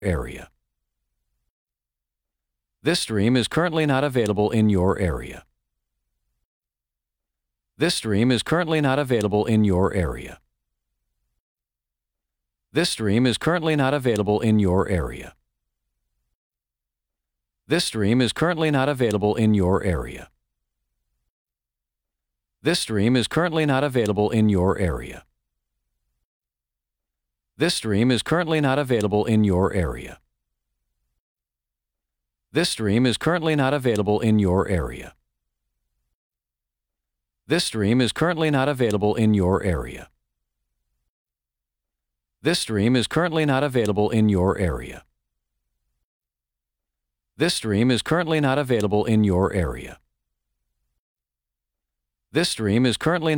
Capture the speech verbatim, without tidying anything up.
area. This stream is currently not available in your area. This stream is currently not available in your area. This stream is currently not available in your area. This stream is currently not available in your area. This stream is currently not available in your area. This stream is currently not available in your area. This stream is currently not available in your area. This stream is currently not available in your area. This stream is currently not available in your area. This stream is currently not available in your area. This stream is currently